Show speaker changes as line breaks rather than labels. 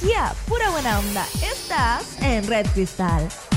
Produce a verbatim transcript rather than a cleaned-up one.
energía, pura buena onda. Estás en Red Cristal.